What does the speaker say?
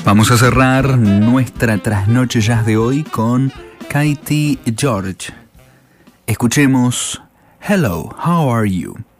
Vamos a cerrar nuestra trasnoche jazz de hoy con Katie George. Escuchemos Hello, how are you?